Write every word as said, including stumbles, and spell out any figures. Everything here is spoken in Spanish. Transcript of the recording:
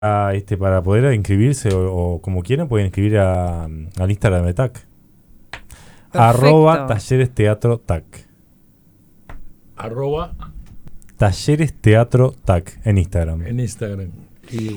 a, este, para poder inscribirse o, o como quieran, pueden inscribir a, al Instagram de T A C. Arroba Talleres Teatro T A C. Arroba Talleres Teatro T A C en Instagram. En Instagram. Y